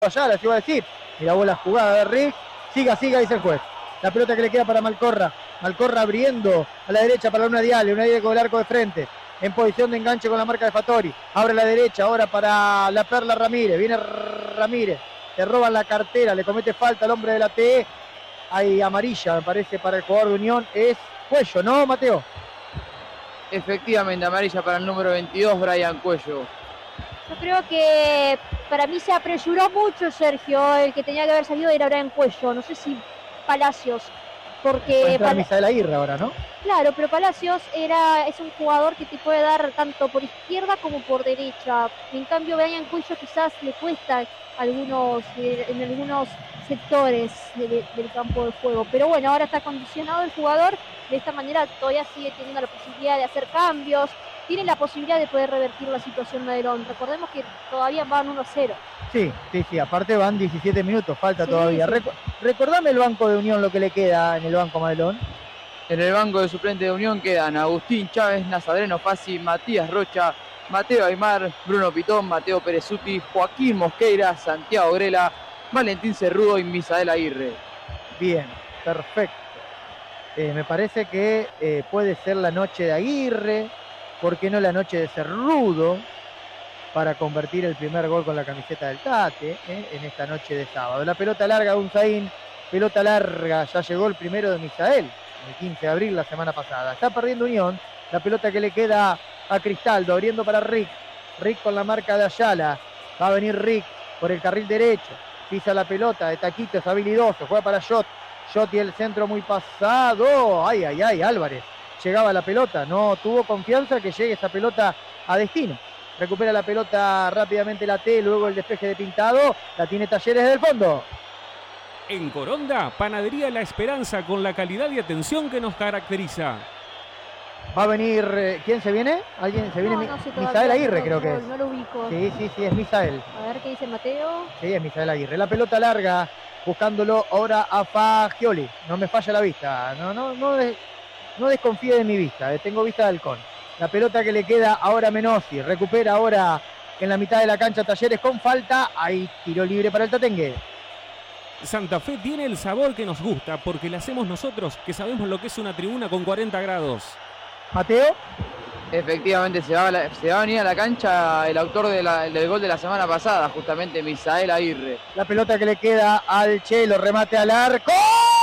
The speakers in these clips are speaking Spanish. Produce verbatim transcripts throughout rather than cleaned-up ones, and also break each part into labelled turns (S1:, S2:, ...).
S1: allá, la iba a decir. Mira vos la jugada de Rick. Siga, siga, dice el juez. La pelota que le queda para Malcorra. Malcorra abriendo a la derecha para una Diale. Una Diale con el arco de frente. En posición de enganche con la marca de Fattori. Abre a la derecha ahora para la Perla Ramírez. Viene Ramírez. Le roban la cartera. Le comete falta al hombre de la T E. Hay amarilla, me parece, para el jugador de Unión. Es Cuello, ¿no, Mateo?
S2: Efectivamente, amarilla para el número veintidós, Brian Cuello.
S3: Yo creo que para mí se apresuró mucho, Sergio. El que tenía que haber salido era Brian Cuello. No sé si Palacios, porque...
S1: Pal- Misael Aguirre ahora, ¿no?
S3: Claro, pero Palacios era, es un jugador que te puede dar tanto por izquierda como por derecha. En cambio, Brian Cuello quizás le cuesta algunos, eh, en algunos sectores de, de, del campo de juego. Pero bueno, ahora está condicionado el jugador. De esta manera todavía sigue teniendo la posibilidad de hacer cambios. Tiene la posibilidad de poder revertir la situación de Adelón. Recordemos que todavía van uno a cero.
S1: Sí, sí, sí. Aparte van diecisiete minutos, falta
S3: Sí,
S1: todavía.
S3: sí.
S1: Recu- recordame el banco de Unión, lo que le queda en el banco Madelón.
S2: En el banco de suplente de Unión quedan Agustín Chávez, Nazareno Fassi, Matías Rocha, Mateo Aymar, Bruno Pitón, Mateo Perezuti, Joaquín Mosqueira, Santiago Grela, Valentín Cerrudo y Misael Aguirre.
S1: Bien, perfecto. Eh, me parece que eh, puede ser la noche de Aguirre, ¿por qué no la noche de Cerrudo? Para convertir el primer gol con la camiseta del Tate, eh, en esta noche de sábado. La pelota larga de Unzaín, pelota larga, ya llegó el primero de Misael, el quince de abril la semana pasada. Está perdiendo Unión, la pelota que le queda a Cristaldo, abriendo para Rick. Rick con la marca de Ayala, va a venir Rick por el carril derecho, pisa la pelota, de taquito, es habilidoso, juega para Jot. Jot y el centro muy pasado, ay, ay, ay, Álvarez. Llegaba la pelota, no tuvo confianza que llegue esa pelota a destino. Recupera la pelota rápidamente la T, luego el despeje de Pintado, la tiene Talleres desde el fondo.
S4: En Coronda, Panadería La Esperanza con la calidad y atención que nos caracteriza.
S1: Va a venir, eh, ¿quién se viene? ¿Alguien se viene?
S3: No,
S1: Mi-
S3: no sé
S1: Misael
S3: todavía,
S1: Aguirre
S3: no,
S1: creo que
S3: no,
S1: es.
S3: No lo ubico.
S1: Sí, sí, sí, es Misael.
S3: A ver qué dice Mateo.
S1: Sí, es Misael Aguirre. La pelota larga, buscándolo ahora a Fagioli. No me falla la vista, no, no, no, des- no desconfíe de mi vista, eh, tengo vista de halcón. La pelota que le queda ahora a Menossi, recupera ahora en la mitad de la cancha Talleres con falta, hay tiro libre para el Tatengue.
S4: Santa Fe tiene el sabor que nos gusta porque la hacemos nosotros, que sabemos lo que es una tribuna con cuarenta grados.
S1: Mateo,
S2: Efectivamente se va, a la- se va a venir a la cancha el autor de la- del gol de la semana pasada, justamente Misael Aguirre.
S1: la pelota que le queda al Chelo, remate al arco.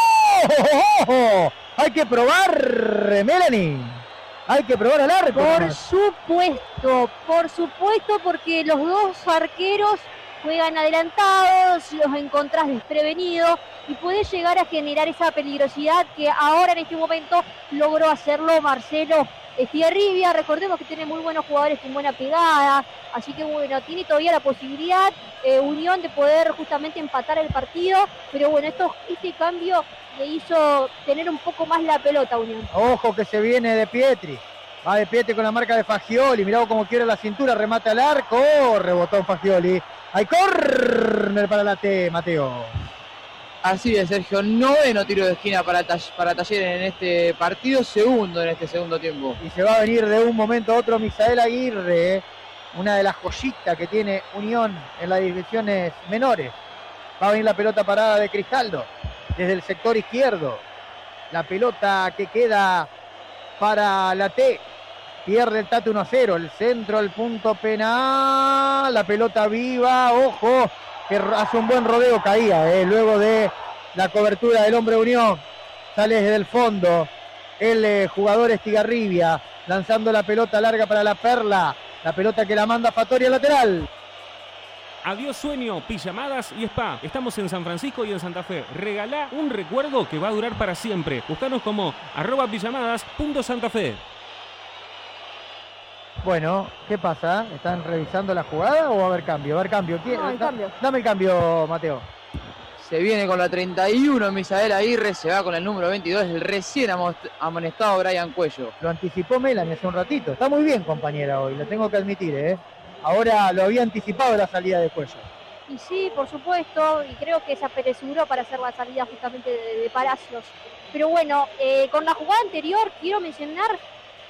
S1: ¡Oh! Hay que probar, Melanie. Hay que probar al arco.
S3: Por supuesto, por supuesto, porque los dos arqueros juegan adelantados, los encontrás desprevenidos y puede llegar a generar esa peligrosidad que ahora en este momento logró hacerlo Marcelo Estigarribia. Recordemos que tiene muy buenos jugadores con buena pegada, así que bueno, tiene todavía la posibilidad eh, Unión de poder justamente empatar el partido, pero bueno, esto, este cambio le hizo tener un poco más la pelota a Unión.
S1: Ojo que se viene de Pietri. Va de Pietri con la marca de Fagioli. Mirá cómo quiere la cintura, remata al arco. Rebotó Fagioli. Hay córner para la T, Mateo.
S2: Así es, Sergio, noveno tiro de esquina para, Tall- para Talleres en este partido, segundo en este segundo tiempo.
S1: Y se va a venir de un momento a otro Misael Aguirre, eh, una de las joyitas que tiene Unión en las divisiones menores. Va a venir la pelota parada de Cristaldo desde el sector izquierdo. La pelota que queda para la T. Pierde el Tate uno a cero. El centro, el punto penal. La pelota viva. Ojo, que hace un buen rodeo. Caía, eh, luego de la cobertura del hombre de Unión. Sale desde el fondo el eh, jugador Estigarribia. Lanzando la pelota larga para la Perla. La pelota que la manda Fattori al lateral.
S4: Adiós sueño, pijamadas y spa. Estamos en San Francisco y en Santa Fe. Regalá un recuerdo que va a durar para siempre. Buscanos como arroba pijamadas punto Santa Fe.
S1: Bueno, ¿qué pasa? ¿Están revisando la jugada o va a haber cambio? ¿Va a haber cambio? ¿Quién?
S3: No, hay
S1: Da-
S3: cambio.
S1: Dame el cambio, Mateo.
S2: Se viene con la treinta y uno Misael Aguirre, se va con el número veintidós, el recién amost- amonestado Brian Cuello.
S1: Lo anticipó Melanie hace un ratito. Está muy bien, compañera, hoy, lo tengo que admitir, ¿eh? Ahora lo había anticipado la salida de Cuello.
S3: Y sí, por supuesto, y creo que se apresuró para hacer la salida justamente de, de Palacios. Pero bueno, eh, con la jugada anterior quiero mencionar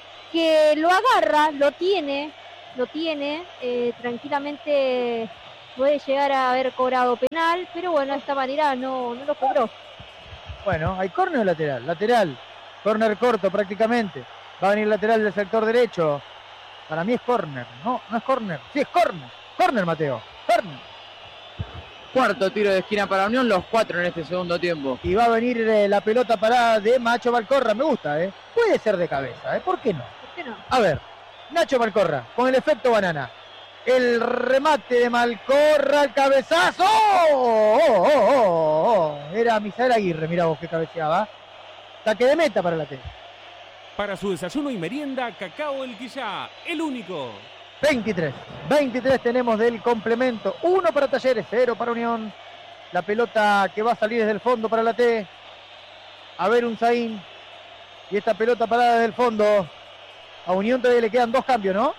S3: que lo agarra, lo tiene, lo tiene, eh, tranquilamente puede llegar a haber cobrado penal, pero bueno, de esta manera no, no lo cobró.
S1: Bueno, ¿hay córner o lateral? Lateral, córner corto prácticamente. Va a venir lateral del sector derecho. Para mí es córner, no, no es córner. Sí, es córner, córner Mateo, córner.
S2: Cuarto tiro de esquina para Unión, los cuatro en este segundo tiempo.
S1: Y va a venir eh, la pelota parada de Nacho Malcorra, me gusta, ¿eh? Puede ser de cabeza, ¿eh? ¿Por qué no?
S3: ¿Por qué no?
S1: A ver, Nacho Malcorra, con el efecto banana. El remate de Malcorra, el cabezazo. ¡Oh, oh, oh, oh, oh! Era Misael Aguirre, mirá vos que cabeceaba. Saque de meta para la T.
S4: Para su desayuno y merienda, Cacao El Quillá, el único.
S1: veintitrés. veintitrés tenemos del complemento. Uno para Talleres, cero para Unión. La pelota que va a salir desde el fondo para la T. A ver un Zain. Y esta pelota parada desde el fondo. A Unión todavía le quedan dos cambios, ¿no?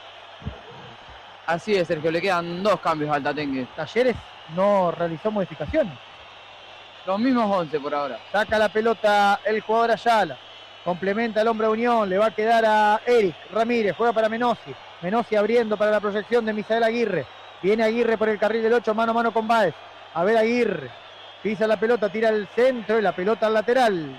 S2: Así es, Sergio, le quedan dos cambios al Tatengue.
S1: Talleres no realizó modificaciones.
S2: Los mismos once por ahora.
S1: Saca la pelota el jugador Ayala. Complementa el hombre de Unión. Le va a quedar a Eric Ramírez. Juega para Menossi. Menossi abriendo para la proyección de Misael Aguirre. Viene Aguirre por el carril del ocho, mano a mano con Báez. A ver Aguirre. Pisa la pelota, tira al centro y la pelota al lateral.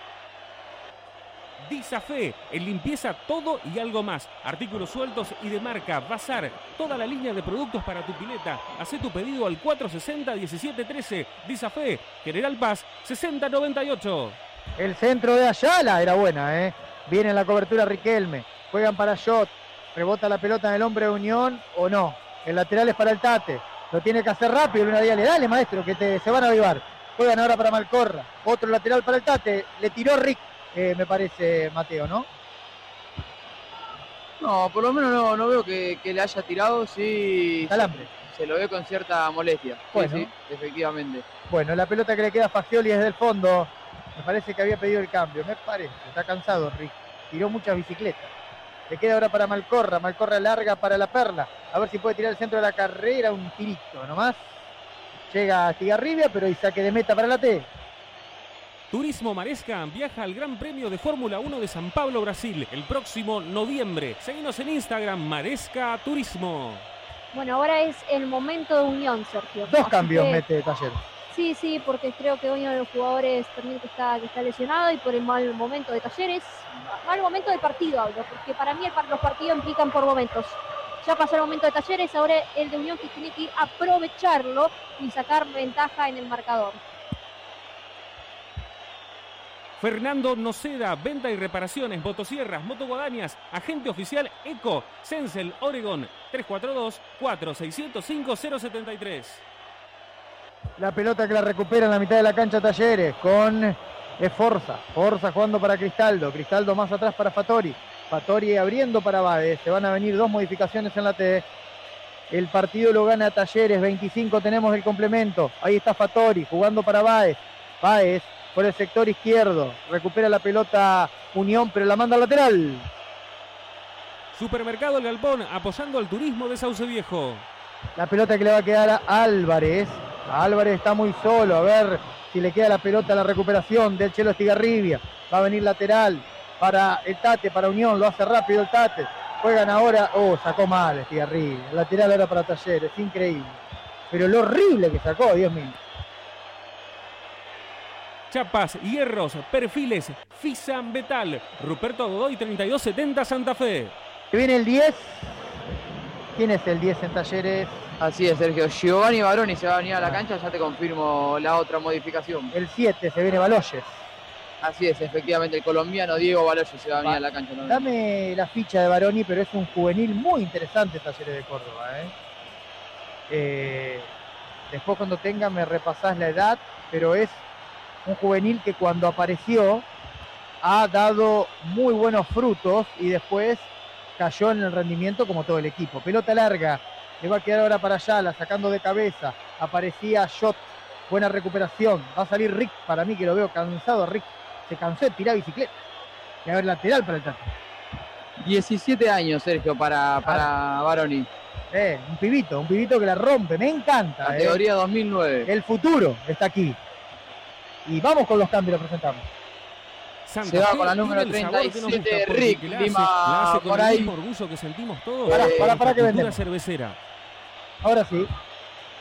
S4: Disafe, en limpieza todo y algo más. Artículos sueltos y de marca, bazar, toda la línea de productos para tu pileta. Hacé tu pedido al cuatro sesenta, diecisiete trece. Disafe, General Paz, sesenta noventa y ocho.
S1: El centro de Ayala era buena, ¿eh? Viene la cobertura Riquelme. Juegan para Shot. Rebota la pelota en el hombre de Unión o no. El lateral es para el Tate. Lo tiene que hacer rápido. Luna Diale, dale maestro, que te, se van a avivar. Juegan ahora para Malcorra. Otro lateral para el Tate. Le tiró Rick. Eh, me parece, Mateo, ¿no?
S2: No, por lo menos no, no veo que, que le haya tirado, sí.
S1: Calambre.
S2: Se, se lo ve con cierta molestia.
S1: Bueno.
S2: Sí, sí, efectivamente.
S1: Bueno, la pelota que le queda a Fagioli desde el fondo. Me parece que había pedido el cambio. Me parece. Está cansado Rick. Tiró muchas bicicletas. Le queda ahora para Malcorra. Malcorra larga para la Perla. A ver si puede tirar el centro de la carrera. Un tirito nomás. Llega a Estigarribia, pero hay saque de meta para la T.
S4: Turismo Maresca viaja al Gran Premio de Fórmula uno de San Pablo, Brasil, el próximo noviembre. Seguinos en Instagram, Maresca Turismo.
S3: Bueno, ahora es el momento de Unión, Sergio.
S1: Dos
S3: Así
S1: cambios
S3: que,
S1: mete Talleres.
S3: Sí, sí, porque creo que uno de los jugadores también que está, que está lesionado y por el mal momento de Talleres. Mal momento del partido hablo, porque para mí el, los partidos implican por momentos. Ya pasó el momento de Talleres, ahora el de Unión que tiene que ir a aprovecharlo y sacar ventaja en el marcador.
S4: Fernando Noceda, venta y reparaciones, motosierras, motoguadañas, agente oficial ECO, Sensel, Oregon, tres cuatro dos, cuatro seis cero cinco, cero siete tres.
S1: La pelota que la recupera en la mitad de la cancha Talleres con Forza. Forza jugando para Cristaldo. Cristaldo más atrás para Fattori. Fattori abriendo para Báez. Se van a venir dos modificaciones en la T. El partido lo gana Talleres. veinticinco tenemos el complemento. Ahí está Fattori jugando para Báez. Báez por el sector izquierdo. Recupera la pelota Unión, pero la manda al lateral.
S4: Supermercado El Galpón apoyando al turismo de Sauce Viejo.
S1: La pelota que le va a quedar a Álvarez. Álvarez está muy solo. A ver si le queda la pelota a la recuperación del Chelo Estigarribia. Va a venir lateral para el Tate, para Unión. Lo hace rápido el Tate. Juegan ahora. Oh, sacó mal Estigarribia. El lateral ahora para Talleres. Increíble. Pero lo horrible que sacó, Dios mío.
S4: Chapas, hierros, perfiles, Fisan Betal. Ruperto Godoy, treinta y dos setenta Santa Fe.
S1: Que viene el diez. ¿Quién es el diez en Talleres?
S2: Así es, Sergio. Giovanni Baroni se va a venir a la cancha, ya te confirmo la otra modificación.
S1: El siete, se viene Baloyes.
S2: Así es, efectivamente, el colombiano Diego Baloyes se va a venir a la cancha. ¿No?
S1: Dame la ficha de Baroni, pero es un juvenil muy interesante Talleres de Córdoba. ¿eh? Eh, después cuando tenga me repasás la edad, pero es un juvenil que cuando apareció ha dado muy buenos frutos y después cayó en el rendimiento como todo el equipo. Pelota larga, le va a quedar ahora para Ayala, sacando de cabeza, aparecía Shot, buena recuperación, va a salir Rick, para mí que lo veo cansado, Rick se cansó de tirar bicicleta, y a ver lateral para el Tata.
S2: diecisiete años, Sergio, para, para ah. Baroni.
S1: Eh, un pibito, un pibito que la rompe, me encanta.
S2: Categoría
S1: eh.
S2: dos mil nueve.
S1: El futuro está aquí. Y vamos con los cambios, lo presentamos.
S4: Santa
S2: Se va
S4: Fe
S2: con la número treinta y siete, Rick
S4: la
S2: Lima,
S4: hace, la hace con
S2: por
S4: el
S2: ahí.
S4: mismo orgullo que sentimos todos.
S1: Para,
S2: Eh,
S1: para, para que
S4: cultura
S1: vendemos.
S4: cervecera.
S1: Ahora sí.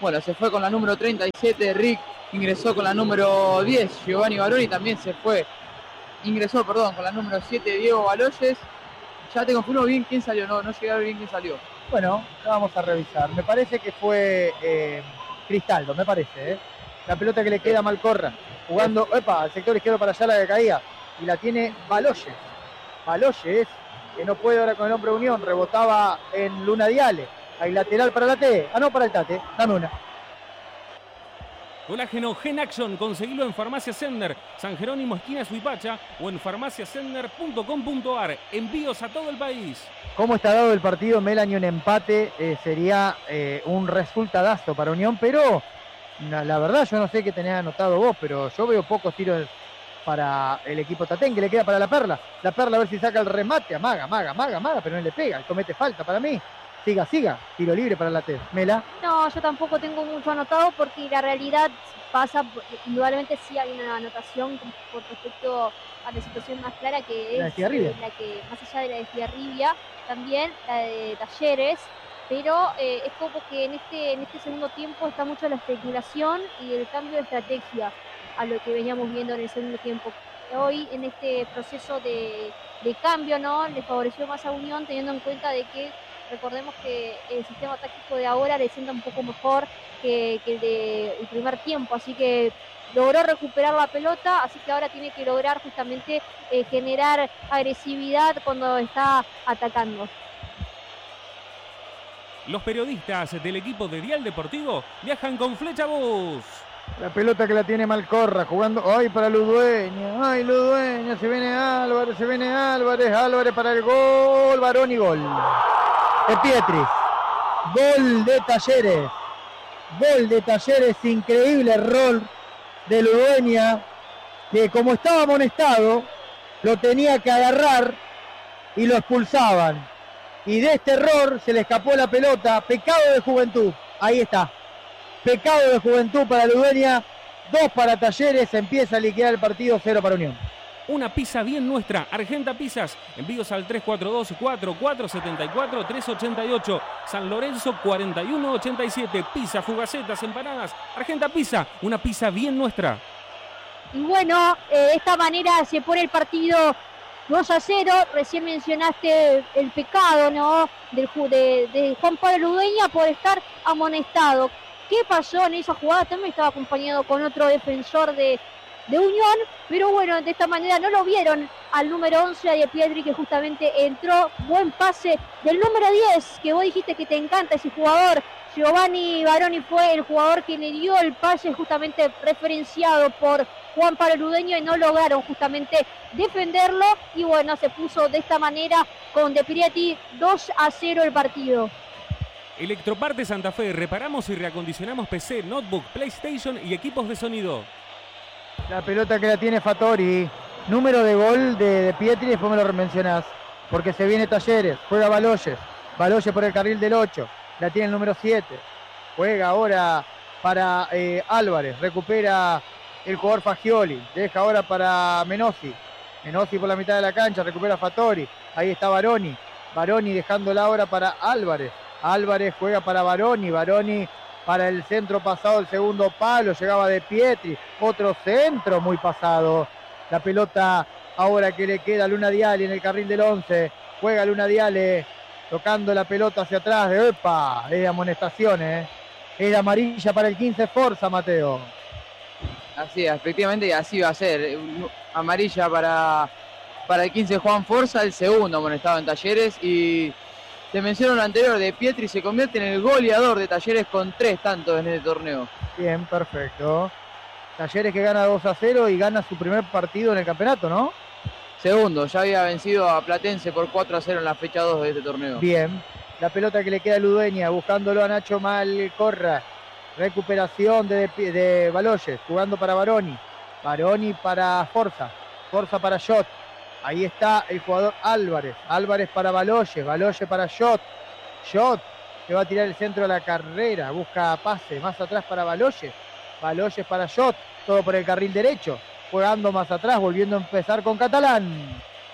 S2: Bueno, se fue con la número treinta y siete, Rick, ingresó con la número diez, Giovanni Baroni, también se fue, ingresó, perdón, con la número siete, Diego Baloyes. Ya te confirmo bien quién salió, no, no llegué a ver bien quién salió.
S1: Bueno, la vamos a revisar. Me parece que fue eh, Cristaldo, me parece, ¿eh? La pelota que le queda a Malcorra, jugando, epa, al sector izquierdo para allá la que caía, y la tiene Baloyes. Baloyes, que no puede ahora con el hombre de Unión, rebotaba en Luna Diale. Hay lateral para la T, ah no, para el Tate, dame una.
S4: Colágeno Gen Action, conseguilo en Farmacia Sender, San Jerónimo, esquina Suipacha, o en farmacia sender punto com punto ar. Envíos a todo el país.
S1: ¿Cómo está dado el partido, Melanie? Un empate eh, sería eh, un resultadazo para Unión, pero la, la verdad yo no sé qué tenés anotado vos, pero yo veo pocos tiros para el equipo Tatén, que le queda para la Perla. La Perla a ver si saca el remate, amaga, amaga, amaga, amaga, pero no le pega, comete falta para mí. Siga, siga, tiro libre para la T. Mela.
S3: No, yo tampoco tengo mucho anotado porque la realidad pasa, indudablemente sí hay una anotación por respecto a la situación más clara que
S1: La de
S3: es
S1: Estigarribia.
S3: eh, la que, más allá de la de Estigarribia, también la de Talleres, pero eh, es como que en este, en este segundo tiempo está mucho la especulación y el cambio de estrategia a lo que veníamos viendo en el segundo tiempo. Hoy en este proceso de, de cambio, ¿no? Le favoreció más a Unión, teniendo en cuenta de que recordemos que el sistema táctico de ahora le sienta un poco mejor que, que el del primer tiempo, así que logró recuperar la pelota, así que ahora tiene que lograr justamente eh, generar agresividad cuando está atacando.
S4: Los periodistas del equipo de Dial Deportivo viajan con Flecha Bus.
S1: La pelota que la tiene Malcorra, jugando, ay, para Ludueña, ay, Ludueña, se viene Álvarez, se viene Álvarez, Álvarez para el gol, Baroni, gol. De Pietri, gol de Talleres, gol de Talleres, increíble error de Ludueña, que como estaba amonestado, lo tenía que agarrar y lo expulsaban. Y de este error se le escapó la pelota, pecado de Juventud, ahí está. Pecado de Juventud para Ludueña, dos para Talleres, empieza a liquidar el partido, cero para Unión.
S4: Una pizza bien nuestra, Argenta Pizzas. Envíos al tres cuatro dos, cuatro cuatro siete cuatro, tres ocho ocho. San Lorenzo cuarenta y uno ochenta y siete. Pizza, fugacetas, empanadas. Argenta Pizza, una pizza bien nuestra.
S3: Y bueno, eh, de esta manera se pone el partido dos a cero. Recién mencionaste el pecado, ¿no? Del, de, de Juan Pablo Ludueña por estar amonestado. ¿Qué pasó en esa jugada? También estaba acompañado con otro defensor de, de Unión, pero bueno, de esta manera no lo vieron al número once, a De Pietri, que justamente entró. Buen pase del número diez, que vos dijiste que te encanta ese jugador. Giovanni Baroni fue el jugador que le dio el pase justamente referenciado por Juan Pablo Ludueña y no lograron justamente defenderlo. Y bueno, se puso de esta manera con De Pietri dos a cero el partido.
S4: Electroparte Santa Fe, reparamos y reacondicionamos P C, notebook, PlayStation y equipos de sonido.
S1: La pelota que la tiene Fattori, número de gol de, de Pietri, después me lo mencionás, porque se viene Talleres, juega Baloyes, Baloyes por el carril del ocho, la tiene el número siete, juega ahora para eh, Álvarez, recupera el jugador Fagioli, deja ahora para Menossi, Menossi por la mitad de la cancha, recupera Fattori, ahí está Baroni, Baroni dejándola ahora para Álvarez, Álvarez juega para Baroni, Baroni para el centro pasado, el segundo palo, llegaba De Pietri, otro centro muy pasado. La pelota ahora que le queda a Luna Diale en el carril del once, juega Luna Diale, tocando la pelota hacia atrás, de ¡epa! Es de amonestación, ¿eh? Es de amarilla para el quince, Forza, Mateo.
S2: Así es, efectivamente, y así va a ser. Amarilla para, para el quince, Juan Forza, el segundo amonestado en Talleres, y te menciono lo anterior, De Pietri se convierte en el goleador de Talleres con tres tantos en este torneo.
S1: Bien, perfecto. Talleres que gana dos a cero y gana su primer partido en el campeonato, ¿no?
S2: Segundo, ya había vencido a Platense por cuatro a cero en la fecha dos de este torneo.
S1: Bien, la pelota que le queda a Ludueña, buscándolo a Nacho Malcorra. Recuperación de, de, de Baloyes, jugando para Baroni. Baroni para Forza, Forza para Shot. Ahí está el jugador Álvarez. Álvarez para Baloyes. Baloyes para Shot. Shot que va a tirar el centro de la carrera. Busca pase más atrás para Baloyes. Baloyes para Shot. Todo por el carril derecho. Jugando más atrás. Volviendo a empezar con Catalán.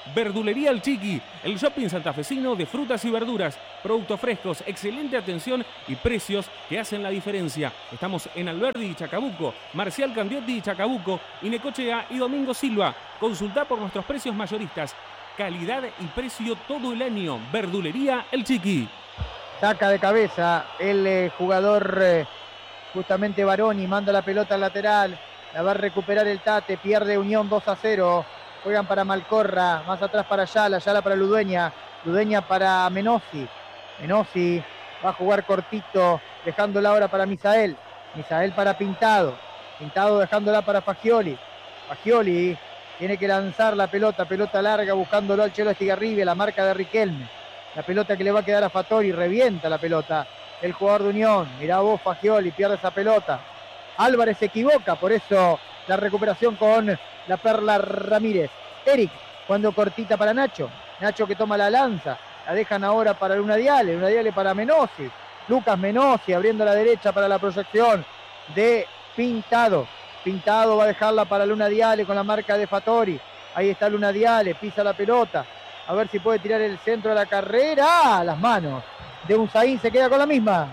S4: Verdulería El Chiqui, el shopping santafesino de frutas y verduras, productos frescos, excelente atención y precios que hacen la diferencia. Estamos en Alberdi y Chacabuco, Marcial Candiotti y Chacabuco, Inecochea y Domingo Silva. Consulta por nuestros precios mayoristas. Calidad y precio todo el año. Verdulería El Chiqui.
S1: Saca de cabeza el eh, jugador eh, justamente Baroni, manda la pelota al lateral, la va a recuperar el Tate, pierde Unión dos a cero, juegan para Malcorra, más atrás para Ayala, Ayala para Ludueña, Ludueña para Menossi, Menossi va a jugar cortito, dejándola ahora para Misael, Misael para Pintado, Pintado dejándola para Fagioli, Fagioli tiene que lanzar la pelota, pelota larga, buscándolo al Chelo Estigarribia, la marca de Riquelme. La pelota que le va a quedar a Fattori, revienta la pelota. El jugador de Unión, mirá vos Fagioli, pierde esa pelota. Álvarez se equivoca, por eso la recuperación con la Perla Ramírez. Eric, cuando cortita para Nacho. Nacho que toma la lanza. La dejan ahora para Luna Diale, Luna Diale para Menossi. Lucas Menossi abriendo a la derecha para la proyección de Pintado. Pintado va a dejarla para Luna Diale con la marca de Fattori. Ahí está Luna Diale, pisa la pelota. A ver si puede tirar el centro de la carrera. ¡Ah! Las manos de Unzaín, se queda con la misma.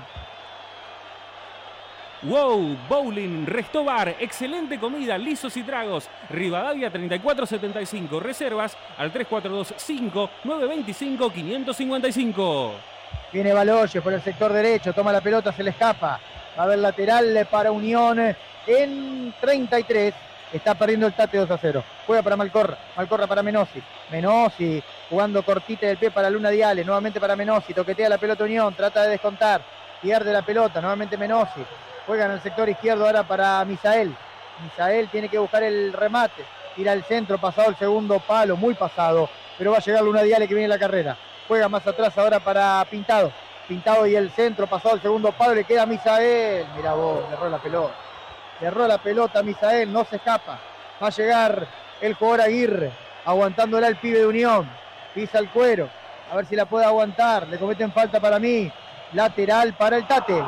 S4: Wow, Bowling, Restobar, excelente comida, lisos y tragos. Rivadavia treinta y cuatro setenta y cinco, reservas al tres cuatro dos cinco, nueve dos cinco, cinco cinco cinco.
S1: Viene Baloyes por el sector derecho, toma la pelota, se le escapa. Va a haber lateral para Unión en treinta y tres. Está perdiendo el Tate dos a cero. Juega para Malcorra. Malcorra para Menossi. Menossi jugando cortita del pie para Luna Diale. Nuevamente para Menossi. Toquetea la pelota Unión. Trata de descontar. Pierde la pelota. Nuevamente Menossi. Juega en el sector izquierdo ahora para Misael. Misael tiene que buscar el remate. Tira al centro. Pasado el segundo palo. Muy pasado. Pero va a llegar Luna Diale que viene en la carrera. Juega más atrás ahora para Pintado. Pintado y el centro. Pasado el segundo palo. Le queda a Misael. Mira vos. Le erró la pelota. Cerró la pelota Misael, no se escapa. Va a llegar el jugador Aguirre, aguantándola el pibe de Unión. Pisa el cuero, a ver si la puede aguantar. Le cometen falta para mí. Lateral para el Tate.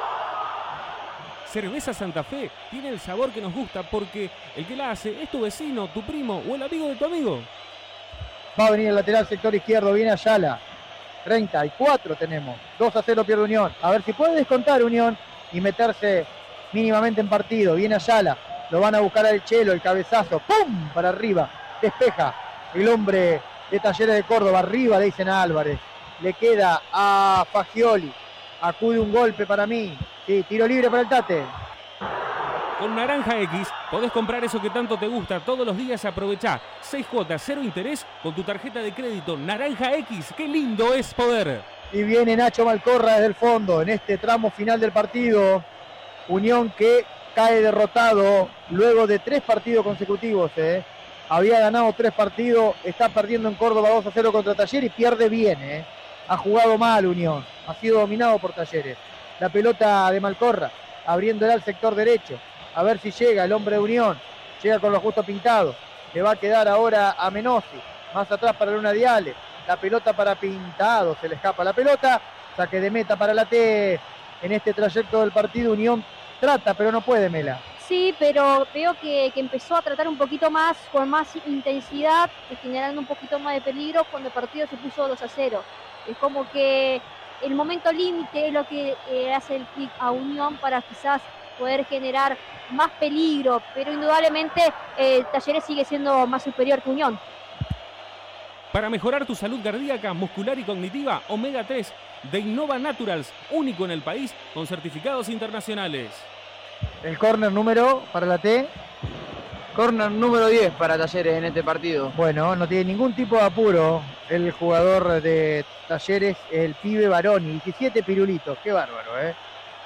S4: Cerveza Santa Fe tiene el sabor que nos gusta porque el que la hace es tu vecino, tu primo o el amigo de tu amigo.
S1: Va a venir el lateral sector izquierdo, viene Ayala. treinta y cuatro tenemos. dos a cero pierde Unión. A ver si puede descontar Unión y meterse mínimamente en partido. Viene Ayala, lo van a buscar al Chelo, el cabezazo, ¡pum! Para arriba, despeja el hombre de Talleres de Córdoba, arriba le dicen a Álvarez, le queda a Fagioli, acude un golpe para mí, sí, tiro libre para el Tate.
S4: Con Naranja X podés comprar eso que tanto te gusta todos los días. Aprovechá seis cuotas, cero interés con tu tarjeta de crédito Naranja X. ¡Qué lindo es poder!
S1: Y viene Nacho Malcorra desde el fondo en este tramo final del partido. Unión que cae derrotado luego de tres partidos consecutivos. ¿eh? Había ganado tres partidos, está perdiendo en Córdoba dos a cero contra Talleres y pierde bien. ¿eh? Ha jugado mal Unión, ha sido dominado por Talleres. La pelota de Malcorra, abriéndola al sector derecho. A ver si llega el hombre de Unión. Llega con lo justo Pintado. Le va a quedar ahora a Menossi. Más atrás para Luna Diale. La pelota para Pintado. Se le escapa la pelota. Saque de meta para la T. En este trayecto del partido Unión trata, pero no puede, Mela.
S3: Sí, pero veo que, que empezó a tratar un poquito más, con más intensidad, generando un poquito más de peligro cuando el partido se puso dos a cero. Es como que el momento límite es lo que eh, hace el clic a Unión para quizás poder generar más peligro, pero indudablemente eh, Talleres sigue siendo más superior que Unión.
S4: Para mejorar tu salud cardíaca, muscular y cognitiva, Omega tres de Innova Naturals, único en el país con certificados internacionales.
S1: El córner número para la T.
S2: Corner número diez para Talleres en este partido.
S1: Bueno, no tiene ningún tipo de apuro el jugador de Talleres, el pibe Baroni, diecisiete pirulitos, qué bárbaro, ¿eh?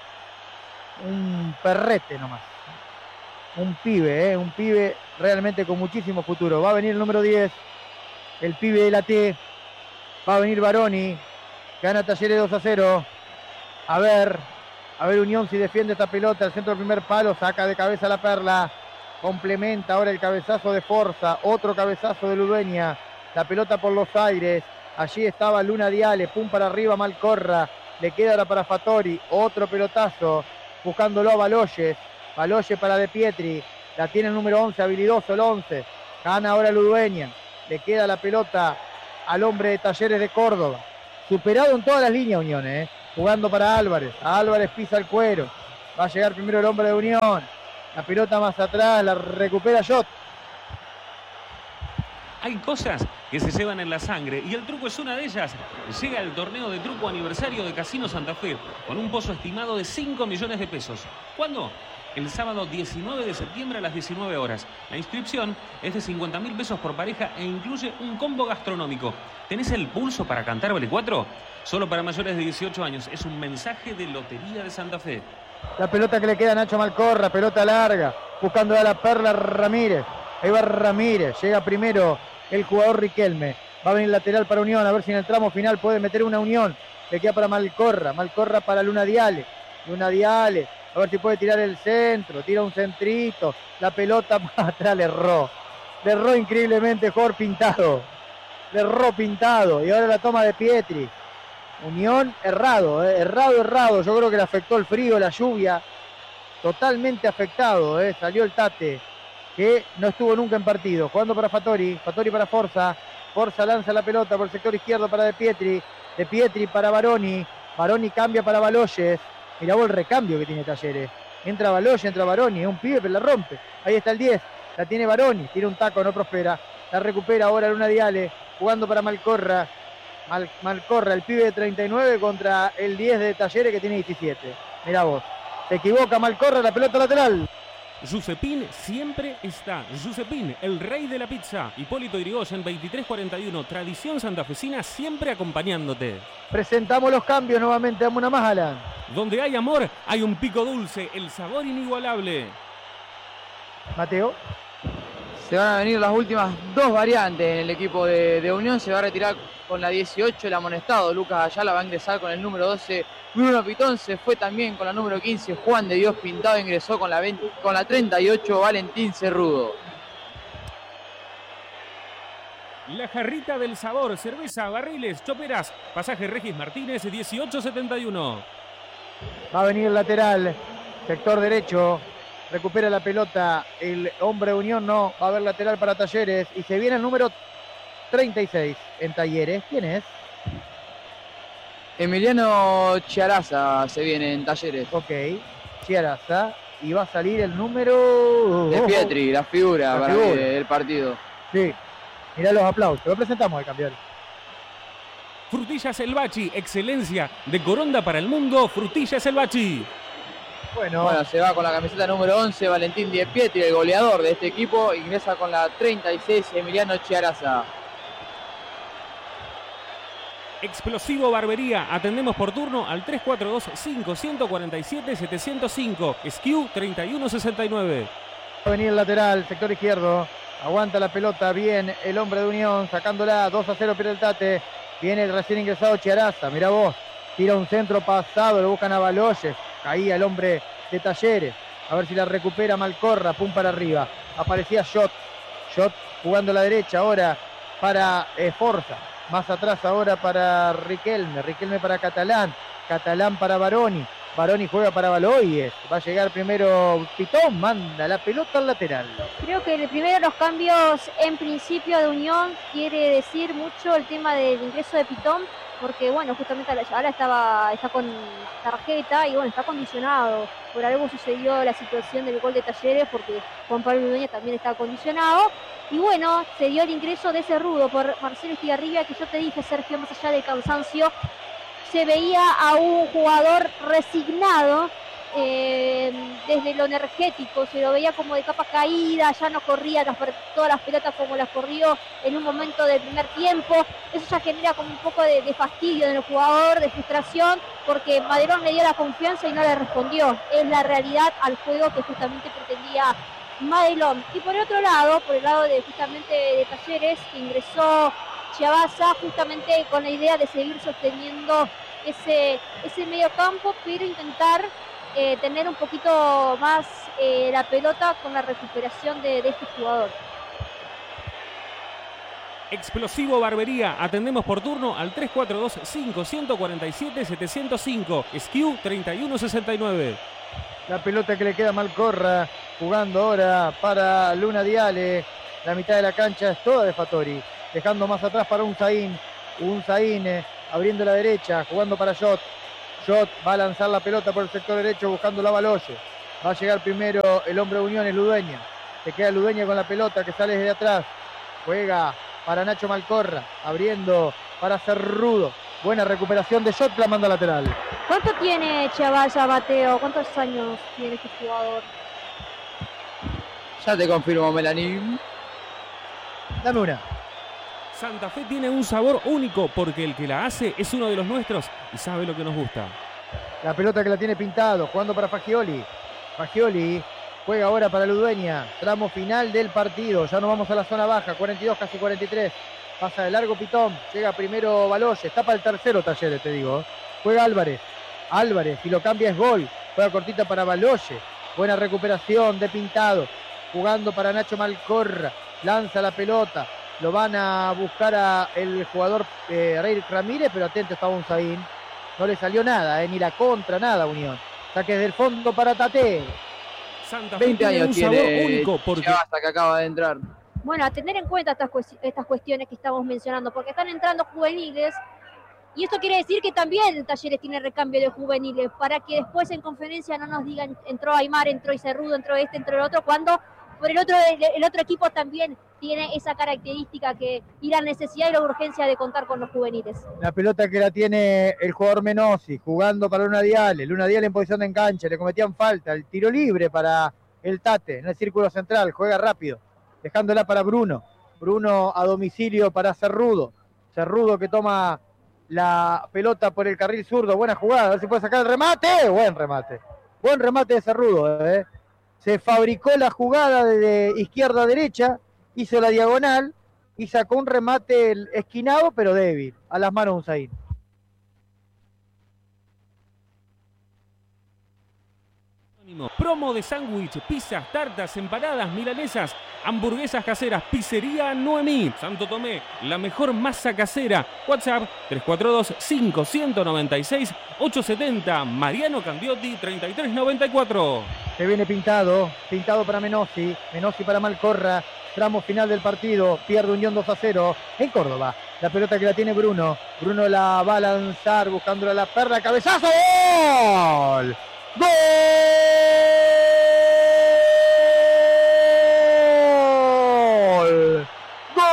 S1: Un perrete nomás. Un pibe, ¿eh? Un pibe realmente con muchísimo futuro. Va a venir el número diez, el pibe de la T. Va a venir Baroni. Gana Talleres dos a cero. A ver, a ver Unión si defiende esta pelota. El centro del primer palo, saca de cabeza la Perla. Complementa ahora el cabezazo de Forza. Otro cabezazo de Ludueña. La pelota por los aires. Allí estaba Luna Diale. Pum para arriba Malcorra. Le queda ahora para Fattori. Otro pelotazo. Buscándolo a Baloyes. Baloyes para De Pietri. La tiene el número once, habilidoso el once. Gana ahora Ludueña. Le queda la pelota al hombre de Talleres de Córdoba. Superado en todas las líneas Unión, ¿eh? Jugando para Álvarez. Álvarez pisa el cuero. Va a llegar primero el hombre de Unión. La pelota más atrás, la recupera Jot.
S4: Hay cosas que se llevan en la sangre y el truco es una de ellas. Llega el torneo de truco aniversario de Casino Santa Fe con un pozo estimado de cinco millones de pesos. ¿Cuándo? El sábado diecinueve de septiembre a las diecinueve horas. La inscripción es de cincuenta mil pesos por pareja e incluye un combo gastronómico. ¿Tenés el pulso para cantar Vale cuatro? Solo para mayores de dieciocho años. Es un mensaje de Lotería de Santa Fe.
S1: La pelota que le queda a Nacho Malcorra, pelota larga, buscando a la Perla Ramírez. Ahí va Ramírez, llega primero el jugador Riquelme. Va a venir lateral para Unión, a ver si en el tramo final puede meter una Unión. Le queda para Malcorra, Malcorra para Luna Diale. Luna Diale, a ver si puede tirar el centro, tira un centrito. La pelota para atrás, le erró. Le erró increíblemente Jorge Pintado. Le erró Pintado. Y ahora la toma de Pietri. Unión errado, eh, errado, errado. Yo creo que le afectó el frío, la lluvia. Totalmente afectado, eh. Salió el Tate, que no estuvo nunca en partido. Jugando para Fattori, Fattori para Forza. Forza lanza la pelota por el sector izquierdo para De Pietri. De Pietri para Baroni. Baroni cambia para Baloyes. Mirá vos el recambio que tiene Talleres. Entra Baloyes, entra Baroni. Es un pibe, pero la rompe. Ahí está el diez. La tiene Baroni. Tira un taco, no prospera. La recupera ahora Luna Diale. Jugando para Malcorra. Mal, Malcorra, el pibe de treinta y nueve contra el diez de Talleres que tiene diecisiete. Mirá vos. Se equivoca Malcorra, la pelota lateral.
S4: Giuseppín siempre está. Giuseppín, el rey de la pizza. Hipólito Yrigoyen, veintitrés cuarenta y uno. Tradición santafesina siempre acompañándote.
S1: Presentamos los cambios nuevamente. Dame una más, Alan.
S4: Donde hay amor, hay un pico dulce. El sabor inigualable.
S1: Mateo.
S2: Se van a venir las últimas dos variantes en el equipo de, de Unión. Se va a retirar con la dieciocho el amonestado Lucas Ayala. Va a ingresar con el número doce Bruno Pitón. Se fue también con la número quince Juan de Dios Pintado. Ingresó con la, veinte, con la treinta y ocho Valentín Cerrudo.
S4: La jarrita del sabor, cerveza, barriles, choperas. Pasaje Regis Martínez, dieciocho setenta y uno.
S1: Va a venir el lateral, sector derecho. Recupera la pelota el hombre de Unión, no. Va a haber lateral para Talleres. Y se viene el número treinta y seis en Talleres. ¿Quién es?
S2: Emiliano Chiaraza se viene en Talleres.
S1: Ok, Chiaraza. Y va a salir el número...
S2: De Pietri, la figura
S1: la
S2: para
S1: figura.
S2: el, el partido.
S1: Sí, mirá los aplausos. Lo presentamos al campeón.
S4: Frutillas El Bachi, excelencia de Coronda para el mundo. Frutillas El Bachi.
S1: Bueno,
S2: Bueno, se va con la camiseta número once Valentín Di Pietri, el goleador de este equipo. Ingresa con la treinta y seis Emiliano Chiaraza.
S4: Explosivo Barbería, atendemos por turno al tres cuatro dos cinco cuatro siete siete cero cinco. S K U treinta y uno sesenta y nueve.
S1: va a venir el lateral, sector izquierdo. Aguanta la pelota bien el hombre de Unión, sacándola. dos a cero pierde el Tate. Viene el recién ingresado Chiaraza. Mirá vos. Tira un centro pasado, lo buscan a Baloyes. Caía el hombre de Talleres. A ver si la recupera Malcorra. Pum para arriba. Aparecía Jot. Jot jugando a la derecha ahora para eh, Forza. Más atrás ahora para Riquelme. Riquelme para Catalán. Catalán para Baroni. Baroni juega para Baloyes. Va a llegar primero Pitón. Manda la pelota al lateral.
S3: Creo que el primero de los cambios en principio de Unión quiere decir mucho el tema del ingreso de Pitón, porque bueno, justamente ahora estaba, está con tarjeta y bueno, está condicionado. Por algo sucedió la situación del gol de Talleres, porque Juan Pablo Udueña también está condicionado. Y bueno, se dio el ingreso de Cerrudo por Marcelo Estigarribia, que yo te dije, Sergio, más allá del cansancio, se veía a un jugador resignado. Eh, desde lo energético, se lo veía como de capa caída, ya no corría las, todas las pelotas como las corrió en un momento del primer tiempo. Eso ya genera como un poco de, de fastidio en el jugador, de frustración, porque Maderón le dio la confianza y no le respondió. Es la realidad al juego que justamente pretendía Madelón. Y por el otro lado, por el lado de justamente de Talleres, que ingresó Chiaraza justamente con la idea de seguir sosteniendo ese, ese medio campo, pero intentar Eh, tener un poquito más eh, la pelota con la recuperación de, de este jugador.
S4: Explosivo Barbería, atendemos por turno al tres cuatro dos cinco cuatro siete siete cero cinco. S K U treinta y uno sesenta y nueve.
S1: La pelota que le queda a Malcorra, jugando ahora para Luna Diale. La mitad de la cancha es toda de Fattori. dejando más atrás para Unzaín. Unzaín eh, abriendo la derecha, jugando para Jot. Jot va a lanzar la pelota por el sector derecho buscando la Baloye. Va a llegar primero el hombre de Unión, es Ludueña. Se queda Ludueña con la pelota que sale desde atrás. Juega para Nacho Malcorra, abriendo para Cerrudo. Buena recuperación de Jot, la manda lateral.
S3: ¿Cuánto tiene Chavalla, Mateo? ¿Cuántos años tiene este jugador?
S2: Ya te confirmo, Melanie.
S1: Dame una.
S4: Santa Fe tiene un sabor único porque el que la hace es uno de los nuestros y sabe lo que nos gusta.
S1: La pelota que la tiene Pintado, jugando para Fagioli. Fagioli juega ahora para Ludueña. Tramo final del partido. Ya nos vamos a la zona baja. cuarenta y dos, casi cuarenta y tres. Pasa de largo Pitón. Llega primero Baloye. Está para el tercero Talleres, te digo. Juega Álvarez. Álvarez. Si lo cambia es gol. Juega cortita para Baloye. Buena recuperación de Pintado. Jugando para Nacho Malcorra. Lanza la pelota. Lo van a buscar a el jugador eh, Rey Ramírez, pero atento estaba Unzaín. No le salió nada, eh, ni la contra, nada Unión. Saque desde el fondo para Tate.
S4: Santa Fe tiene un sabor único porque
S2: hasta que acaba de entrar.
S3: Bueno, a tener en cuenta estas, estas cuestiones que estamos mencionando, porque están entrando juveniles, y esto quiere decir que también Talleres tiene recambio de juveniles, para que después en conferencia no nos digan entró Aymar, entró Cerrudo, entró este, entró el otro, cuando por el otro, el, el otro equipo también tiene esa característica que, y la necesidad y la urgencia de contar con los juveniles.
S1: La pelota que la tiene el jugador Menossi, jugando para Luna Diale. Luna Diale en posición de enganche, le cometían falta. El tiro libre para el Tate en el círculo central, juega rápido, dejándola para Bruno. Bruno a domicilio para Cerrudo. Cerrudo que toma la pelota por el carril zurdo. Buena jugada, a ver si puede sacar el remate. Buen remate. Buen remate de Cerrudo, ¿eh? Se fabricó la jugada de izquierda a derecha, hizo la diagonal y sacó un remate esquinado pero débil, a las manos de Unzaín.
S4: Promo de sándwich, pizzas, tartas, empanadas, milanesas, hamburguesas caseras, pizzería Noemí, Santo Tomé, la mejor masa casera. WhatsApp tres cuatro dos, cinco nueve seis, ocho siete cero, Mariano Candiotti treinta y tres noventa y cuatro.
S1: Se viene Pintado, Pintado para Menossi, Menossi para Malcorra, tramo final del partido, pierde Unión dos a cero en Córdoba. La pelota que la tiene Bruno, Bruno la va a lanzar buscándola a la perla, cabezazo, ¡gol! ¡Gol! ¡Gol!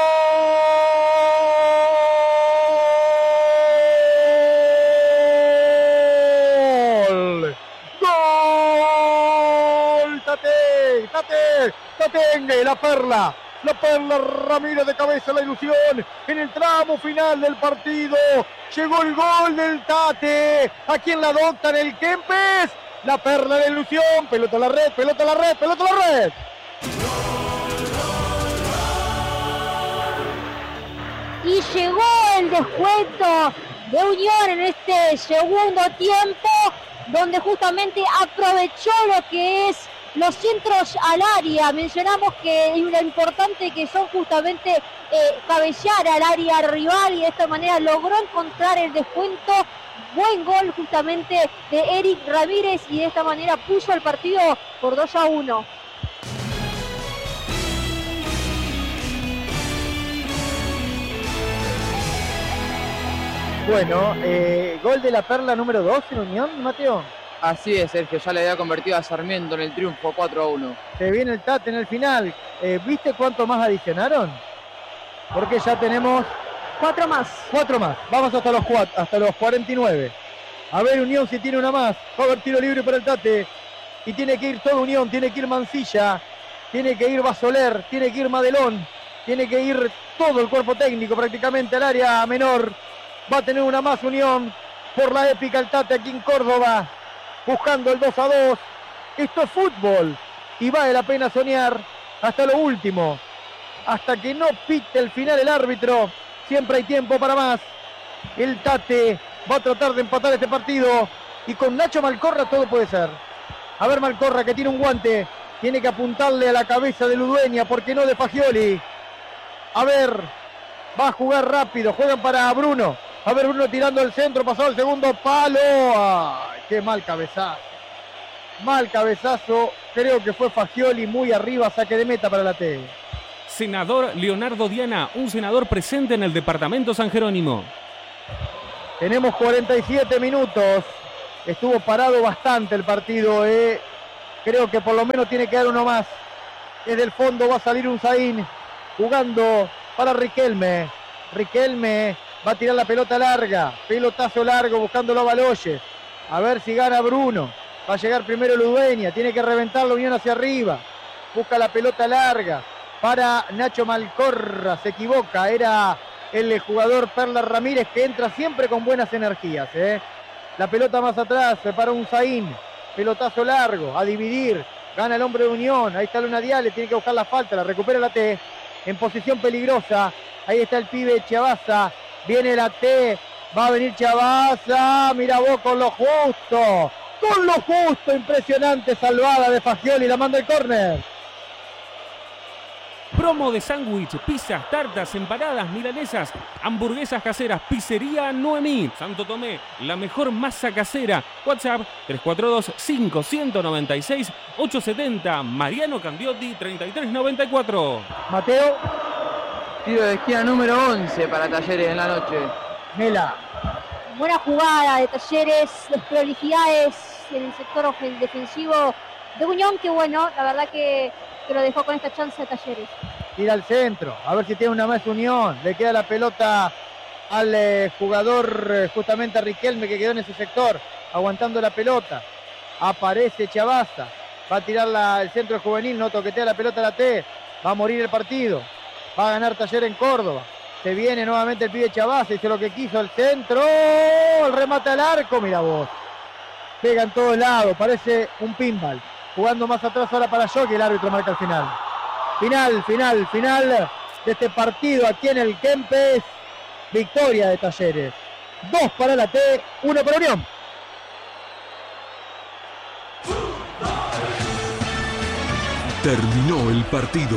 S1: ¡Gol! ¡Tate! ¡Tate! ¡Tatengue! La perla. La perla Ramírez de cabeza, la ilusión en el tramo final del partido. Llegó el gol del Tate. ¿A quién la adoptan? El Kempes. La perla de ilusión. Pelota a la red, pelota a la red, pelota a la red.
S3: Y llegó el descuento de Unión en este segundo tiempo, donde justamente aprovechó lo que es los centros al área. Mencionamos que lo importante que son justamente eh, cabecear al área rival, y de esta manera logró encontrar el descuento. Buen gol justamente de Eric Ramírez, y de esta manera puso el partido por dos a uno.
S1: Bueno, eh, gol de la perla número dos en Unión, Mateo.
S2: Así es, Sergio, ya le había convertido a Sarmiento en el triunfo cuatro a uno.
S1: Se viene el Tate en el final. Eh, ¿Viste cuánto más adicionaron? Porque ya tenemos
S3: Cuatro más.
S1: cuatro más. Vamos hasta los cuatro, hasta los cuarenta y nueve. A ver Unión si tiene una más. Va a haber tiro libre para el Tate. Y tiene que ir toda Unión, tiene que ir Mancilla, tiene que ir Basoler, tiene que ir Madelón, tiene que ir todo el cuerpo técnico prácticamente al área menor. Va a tener una más Unión por la épica el Tate aquí en Córdoba, buscando el dos a dos. Esto es fútbol y vale la pena soñar hasta lo último, hasta que no pite el final el árbitro. Siempre hay tiempo para más. El Tate va a tratar de empatar este partido, y con Nacho Malcorra todo puede ser. A ver Malcorra, que tiene un guante, tiene que apuntarle a la cabeza de Ludueña, porque no de Fagioli. A ver, va a jugar rápido, juegan para Bruno. A ver, Bruno tirando el centro, pasado el segundo palo. ¡Ay, qué mal cabezazo! Mal cabezazo, creo que fue Fagioli muy arriba, saque de meta para la T.
S4: Senador Leonardo Diana, un senador presente en el departamento San Jerónimo.
S1: Tenemos cuarenta y siete minutos. Estuvo parado bastante el partido. Eh. Creo que por lo menos tiene que dar uno más. Desde el fondo va a salir Unzaín jugando para Riquelme. Riquelme va a tirar la pelota larga. Pelotazo largo buscándolo a Baloyes. A ver si gana Bruno. Va a llegar primero Ludueña. Tiene que reventar la Unión hacia arriba. Busca la pelota larga para Nacho Malcorra. Se equivoca. Era el jugador Perla Ramírez, que entra siempre con buenas energías. ¿eh? La pelota más atrás para Unzaín. Pelotazo largo. A dividir. Gana el hombre de Unión. Ahí está Luna Diale. Tiene que buscar la falta. La recupera la T. En posición peligrosa. Ahí está el pibe Chavaza. Viene la T. Va a venir Chavaza. Mira vos con lo justo. Con lo justo. Impresionante salvada de Fagioli. La manda el córner.
S4: Promo de sándwich, pizzas, tartas, empanadas, milanesas, hamburguesas caseras, pizzería Noemí. Santo Tomé, la mejor masa casera. WhatsApp tres cuatro dos, cinco nueve seis, ocho siete cero. Mariano Candiotti treinta y tres noventa y cuatro.
S1: Mateo.
S2: Tiro de esquina número once para Talleres en la noche.
S1: Mela.
S3: Buena jugada de Talleres, desprolijidades en el sector defensivo de Unión, que bueno, la verdad que, que lo dejó con esta chance de Talleres.
S1: Tira al centro, a ver si tiene una más Unión. Le queda la pelota al eh, jugador, eh, justamente a Riquelme, que quedó en ese sector, aguantando la pelota. Aparece Chavaza, va a tirar la, el centro juvenil, no toquetea la pelota a la T. Va a morir el partido, va a ganar Talleres en Córdoba. Se viene nuevamente el pibe Chavaza, hizo lo que quiso el centro, el remate al arco, mira vos. Pega en todos lados, parece un pinball. Jugando más atrás ahora para Jockey, el árbitro marca el final. Final, final, final de este partido aquí en el Kempes. Victoria de Talleres. Dos para la T, uno para Unión.
S5: Terminó el partido.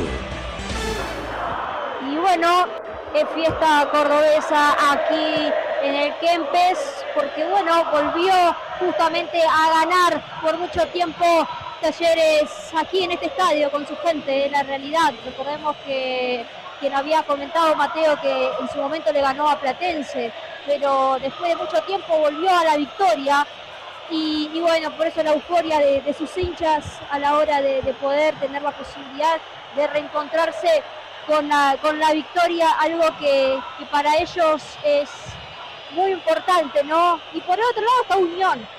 S3: Y bueno, es fiesta cordobesa aquí en el Kempes, porque bueno, volvió justamente a ganar por mucho tiempo Talleres aquí en este estadio con su gente, la realidad. Recordemos que quien había comentado Mateo que en su momento le ganó a Platense, pero después de mucho tiempo volvió a la victoria y, y bueno, por eso la euforia de, de sus hinchas a la hora de, de poder tener la posibilidad de reencontrarse con la, con la victoria, algo que, que para ellos es muy importante, ¿no? Y por el otro lado está Unión,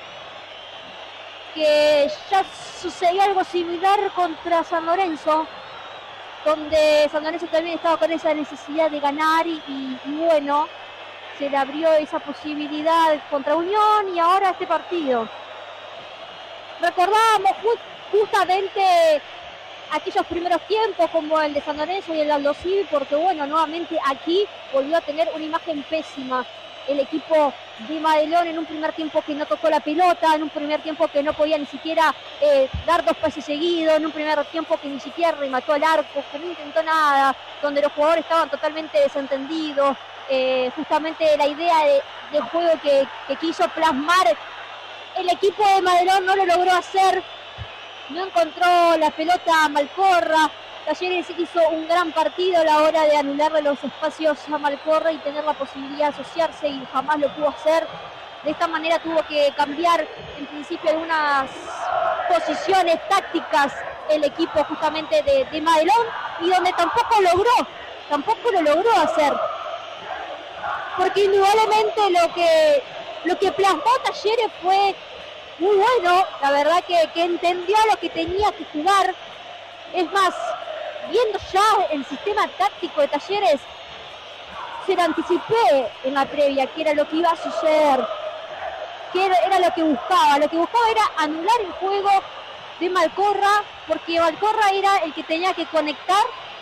S3: que ya sucedió algo similar contra San Lorenzo, donde San Lorenzo también estaba con esa necesidad de ganar y, y, y bueno, se le abrió esa posibilidad contra Unión y ahora este partido. Recordábamos ju- justamente aquellos primeros tiempos como el de San Lorenzo y el Aldo Civi, porque bueno, nuevamente aquí volvió a tener una imagen pésima el equipo de Madelón en un primer tiempo que no tocó la pelota, en un primer tiempo que no podía ni siquiera eh, dar dos pases seguidos, en un primer tiempo que ni siquiera remató al arco, que no intentó nada, donde los jugadores estaban totalmente desentendidos. Eh, justamente la idea de, de juego que, que quiso plasmar el equipo de Madelón no lo logró hacer, no encontró la pelota a Malcorra. Talleres hizo un gran partido a la hora de anularle los espacios a Malcorra y tener la posibilidad de asociarse y jamás lo pudo hacer. De esta manera tuvo que cambiar en principio algunas posiciones tácticas el equipo justamente de, de Madelón y donde tampoco logró, tampoco lo logró hacer. Porque indudablemente lo que, lo que plasmó Talleres fue muy bueno, la verdad que, que entendió lo que tenía que jugar. Es más, viendo ya el sistema táctico de Talleres, se lo anticipé en la previa, que era lo que iba a suceder, que era, era lo que buscaba. Lo que buscaba era anular el juego de Malcorra, porque Malcorra era el que tenía que conectar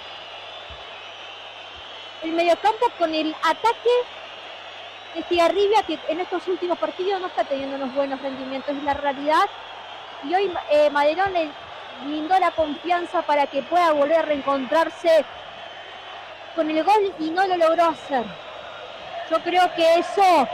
S3: el mediocampo con el ataque de Estigarribia, que en estos últimos partidos no está teniendo unos buenos rendimientos, es la realidad. Y hoy eh, Madelón le brindó la confianza para que pueda volver a reencontrarse con el gol y no lo logró hacer. Yo creo que eso,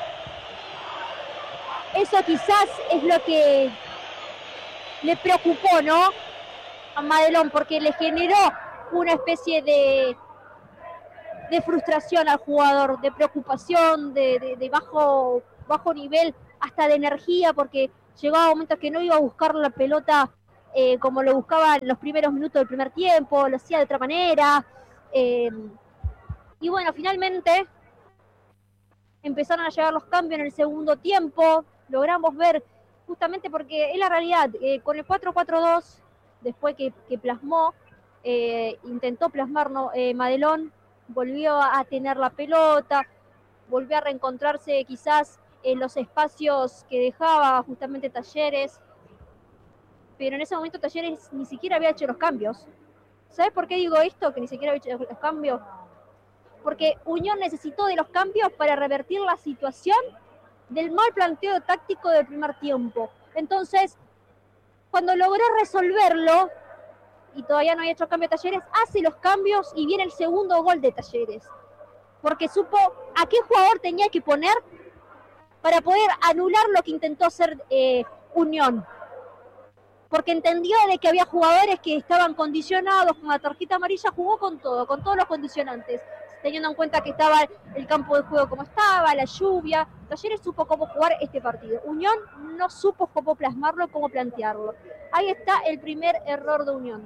S3: eso quizás es lo que le preocupó, ¿no?, a Madelón, porque le generó una especie de, de frustración al jugador, de preocupación, de, de, de bajo, bajo nivel, hasta de energía, porque llegaba momentos que no iba a buscar la pelota eh, como lo buscaba en los primeros minutos del primer tiempo, lo hacía de otra manera. Eh, y bueno, finalmente empezaron a llegar los cambios en el segundo tiempo, logramos ver, justamente porque es la realidad, eh, con el cuatro cuatro dos, después que, que plasmó, eh, intentó plasmar ¿no? eh, Madelón, volvió a tener la pelota, volvió a reencontrarse quizás en los espacios que dejaba justamente Talleres, pero en ese momento Talleres ni siquiera había hecho los cambios. ¿Sabes por qué digo esto, que ni siquiera había hecho los cambios? Porque Unión necesitó de los cambios para revertir la situación del mal planteo táctico del primer tiempo. Entonces, cuando logró resolverlo, y todavía no había hecho cambio de Talleres, hace los cambios y viene el segundo gol de Talleres. Porque supo a qué jugador tenía que poner para poder anular lo que intentó hacer eh, Unión. Porque entendió de que había jugadores que estaban condicionados con la tarjeta amarilla, jugó con todo, con todos los condicionantes, teniendo en cuenta que estaba el campo de juego como estaba, la lluvia. Talleres supo cómo jugar este partido. Unión no supo cómo plasmarlo, cómo plantearlo. Ahí está el primer error de Unión.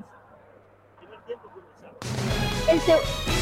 S3: El se...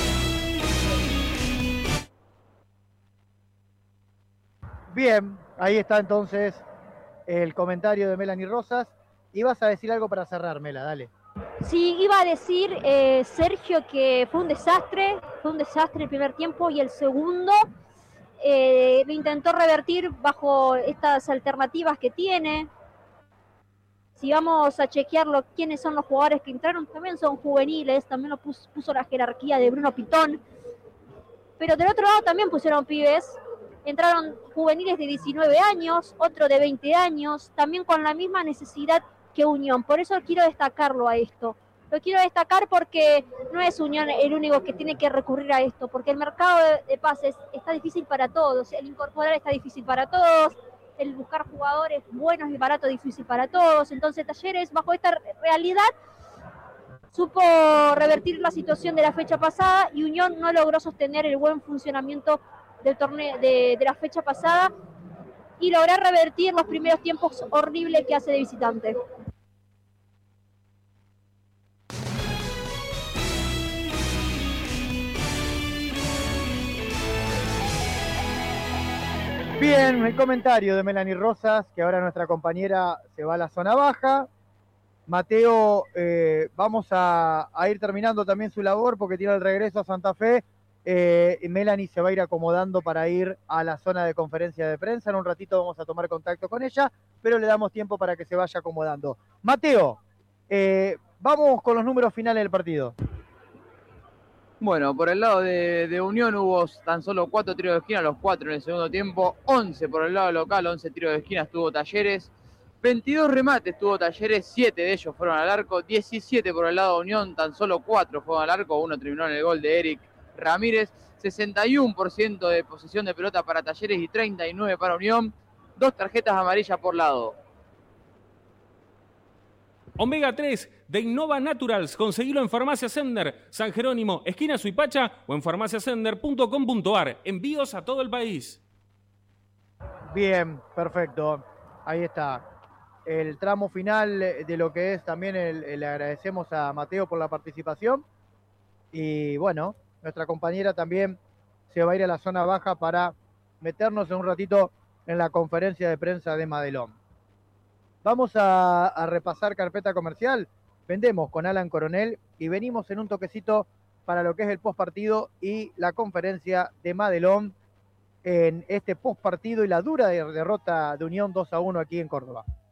S1: Bien, ahí está entonces el comentario de Melanie Rosas. Ibas a decir algo para cerrar, Mela, dale.
S3: Sí, iba a decir, eh, Sergio, que fue un desastre, fue un desastre el primer tiempo y el segundo eh, lo intentó revertir bajo estas alternativas que tiene. Si vamos a chequearlo, quiénes son los jugadores que entraron, también son juveniles, también lo puso, puso la jerarquía de Bruno Pitón, pero del otro lado también pusieron pibes. Entraron juveniles de diecinueve años, otro de veinte años, también con la misma necesidad que Unión. Por eso quiero destacarlo a esto. Lo quiero destacar porque no es Unión el único que tiene que recurrir a esto, porque el mercado de, de pases está difícil para todos, el incorporar está difícil para todos, el buscar jugadores buenos y baratos es difícil para todos. Entonces Talleres, bajo esta realidad, supo revertir la situación de la fecha pasada y Unión no logró sostener el buen funcionamiento del torneo de, de la fecha pasada y lograr revertir los primeros tiempos horribles que hace de visitante.
S1: Bien, el comentario de Melanie Rosas, que ahora nuestra compañera se va a la zona baja. Mateo, eh, vamos a, a ir terminando también su labor porque tiene el regreso a Santa Fe. Eh, Melanie se va a ir acomodando para ir a la zona de conferencia de prensa. En un ratito vamos a tomar contacto con ella, pero le damos tiempo para que se vaya acomodando. Mateo, eh, vamos con los números finales del partido.
S2: Bueno, por el lado de, de Unión hubo tan solo cuatro tiros de esquina, los cuatro en el segundo tiempo, once por el lado local, once tiros de esquina tuvo Talleres, veintidós remates tuvo Talleres, siete de ellos fueron al arco, diecisiete por el lado de Unión, tan solo cuatro fueron al arco, uno terminó en el gol de Eric Ramírez, sesenta y uno por ciento de posesión de pelota para Talleres y treinta y nueve por ciento para Unión, dos tarjetas amarillas por lado.
S4: Omega tres de Innova Naturals, conseguilo en Farmacia Sender, San Jerónimo, esquina Suipacha o en farmacia sender punto com punto ar. Envíos a todo el país.
S1: Bien, perfecto. Ahí está. El tramo final de lo que es también, el, el, le agradecemos a Mateo por la participación. Y bueno, nuestra compañera también se va a ir a la zona baja para meternos en un ratito en la conferencia de prensa de Madelón. Vamos a, a repasar carpeta comercial. Vendemos con Alan Coronel y venimos en un toquecito para lo que es el postpartido y la conferencia de Madelón en este postpartido y la dura derrota de Unión dos a uno aquí en Córdoba.